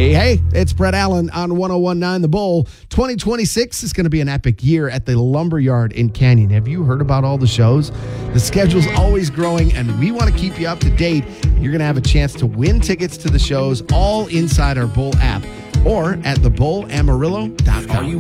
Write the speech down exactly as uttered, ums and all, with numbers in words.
Hey, hey, it's Brett Allen on one oh one point nine The Bull. twenty twenty-six is going to be an epic year at the Lumberyard in Canyon. Have you heard about all the shows? The schedule's always growing, and we want to keep you up to date. You're going to have a chance to win tickets to the shows all inside our Bull app or at the bull amarillo dot com. Are you